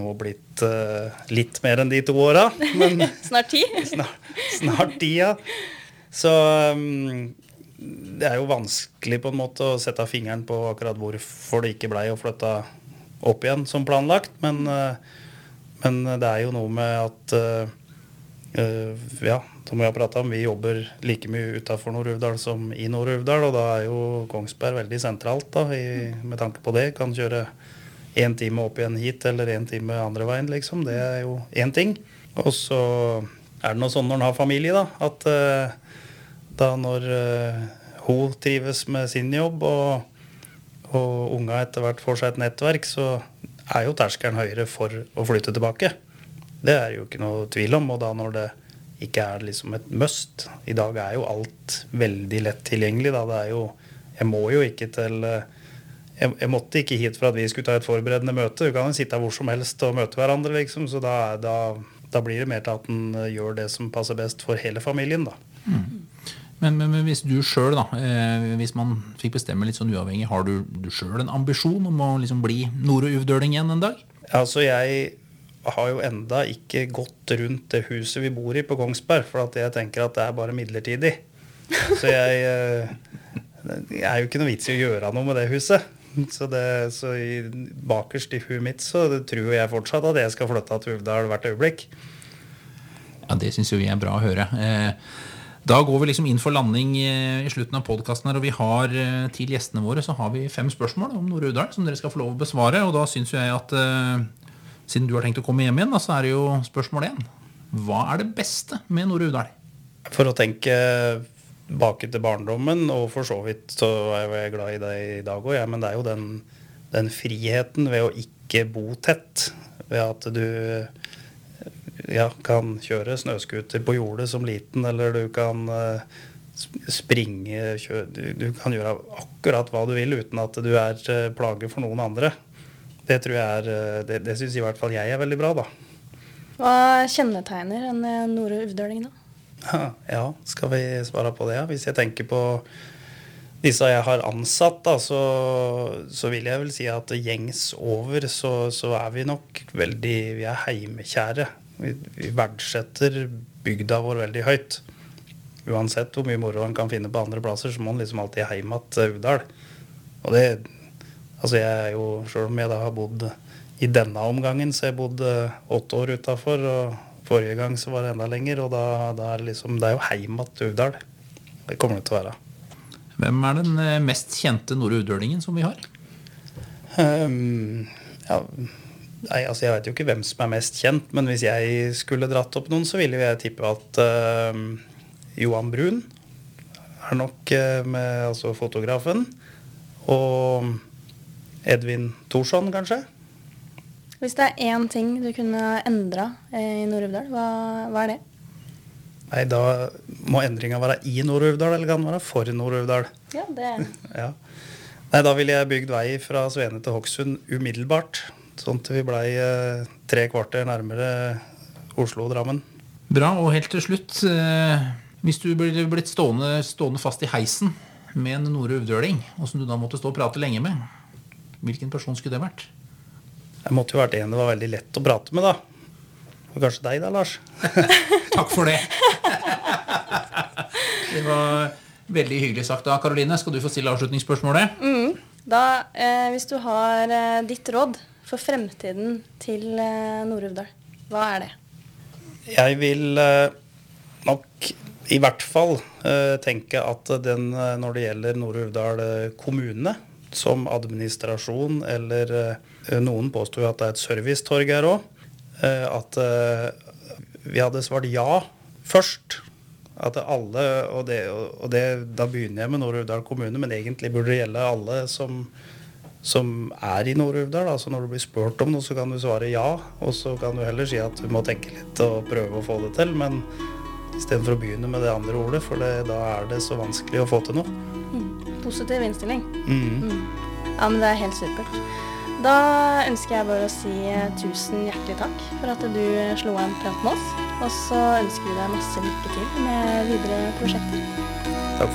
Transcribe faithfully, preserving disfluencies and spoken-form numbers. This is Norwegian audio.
nå blitt uh, litt mer enn de to åra. Men snart ti? snart, snart ti, ja. Så um, det er jo vanskelig på en måte å sette fingeren på akkurat hvorfor det ikke ble å flytte opp igjen som planlagt. Men, uh, men det er jo noe med at uh, uh, ja, som vi har pratet om, vi jobber like mye utenfor Nord-Uvdal som i Nord-Uvdal, og da er jo Kongsberg veldig sentralt da, i, med tanke på det. Kan kjøre en time opp igjen hit, eller en time andre veien, liksom. Det er jo en ting. Og så er det noe sånn når en har familie, da, at uh, da når uh, hun trives med sin jobb, og, og unga etter hvert får seg et nettverk, så er jo terskelen høyere for å flytte tilbake. Det er jo ikke noe tvil om, og da når det ikke er liksom et must. I dag er jo alt veldig lett tilgjengelig, da. Det er jo, jeg må jo ikke til, jeg, jeg måtte ikke hit for at vi skulle ta et forberedende møte. Vi kan jo sitte hvor som helst og møte hverandre, liksom, så da, da, da blir det mer til at den gjør det som passer best for hele familien, da. Mm. Men, men, men hvis du selv da, eh, hvis man fikk bestemme litt sånn uavhengig, har du, du selv en ambisjon om å liksom bli nord- og uvdøling igjen en dag? Altså, jeg har jo enda ikke gått rundt det huset vi bor i på Kongsberg, for at jeg tenker at det er bare midlertidig. Så jeg, jeg er jo ikke noe vits i å gjøre noe med det huset. Så, det, så i, bakerst i huet mitt så tror jeg fortsatt at jeg skal flytte til Uvdal hvert øyeblikk. Ja, det synes jo vi er bra å høre. Eh, da går vi liksom inn for landing eh, i slutten av podcasten her, og vi har eh, til gjestene våre så har vi fem spørsmål om Nord-Uvdal som dere skal få lov å besvare, og da synes jeg at eh, siden du har tenkt å komme hjem igjen, da, så er det jo spørsmål én. Hva er det beste med Nord-Uvdal? For å tenke bak til barndommen, og for så vidt så er jeg glad i det i dag også, ja, men det er jo den, den friheten ved å ikke bo tett, ved at du ja, kan kjøre snøskuter på jordet som liten, eller du kan uh, springe, kjøre, du, du kan gjøre akkurat hva du vil uten at du er uh, plager for noen andre. Det tror jeg er, det, det synes i hvert fall jeg er veldig bra, da. Hva kjennetegner en nord-uvdøling da? Ja, skal vi svare på det? Ja? Hvis jeg tenker på disse jeg har ansatt, da, så, så vil jeg vel si at gjengs over, så, så er vi nok veldig, vi er heimekjære. Vi, vi verdsetter bygda vår veldig høyt. Uansett hvor mye moro han kan finne på andre plasser, så må han liksom alltid heim til Uvdal. Og det altså jeg er jo, selv om jeg da har bodd i denne omgangen, så jeg bodde åtte år utenfor, og forrige gang så var det enda lenger, og da, da er det liksom, det er jo heimat til Uvdal. Det kommer det til å være. Hvem er den mest kjente nord-uvdølingen som vi har? Um, ja, nei, altså jeg vet jo ikke hvem som er mest kjent, men hvis jeg skulle dratt opp noen, så ville jeg tippe at uh, Johan Brun er nok uh, med altså fotografen, og Edvin Thorsson, kanskje? Hvis det er en ting du kunne endre i Nord-Uvdal, hva, hva er det? Nei, da må endringen være i Nord-Uvdal, eller kan den være for Nord-Uvdal? Ja, det er ja. Nei, da ville jeg bygd vei fra Svene til Hokksund umiddelbart, sånn at vi ble eh, tre kvarter nærmere Oslo og Drammen. Bra, og helt til slutt, eh, hvis du ble blitt stående, stående fast i heisen med en nord-uvdøling, og som du da måtte stå og prate lenge med, hvilken person skulle det vært? Jeg måtte jo vært en det var veldig lett å prate med, da. Og kanskje deg da, Lars? Takk for det. Det var veldig hyggelig sagt da. Karoline, skal du få stille avslutningsspørsmålet? Mm. Da, eh, hvis du har eh, ditt råd for fremtiden til eh, Nord-Uvdal, hva er det? Jeg vil eh, nok i hvert fall eh, tenke at den, når det gjelder Nord-Uvdal kommune, som administrasjon, eller eh, noen påstår at det er et servicetorg her også, eh, at eh, vi hadde svart ja først. At alle, og det, og det, da begynner jeg med Nord-Uvdal kommune, men egentlig burde det gjelde alle som, som er i Nord-Uvdal. Altså når du blir spurt om noe, så kan du svare ja, og så kan du heller si at du må tenke litt og prøve å få det til, men i stedet for å begynne med det andre ordet, for det, da er det så vanskelig å få til noe. Mm. Positiv innstilling. Mm. Mm. Ja, men det er helt supert. Da ønsker jeg bare å si tusen hjertelig takk for at du slo en prat med oss, og så ønsker vi deg masse lykke til med videre prosjekter.